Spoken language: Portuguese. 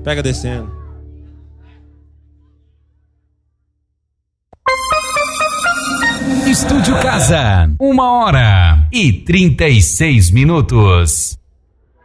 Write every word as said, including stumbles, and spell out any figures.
Pega descendo. Estúdio Casa, uma hora e trinta e seis minutos.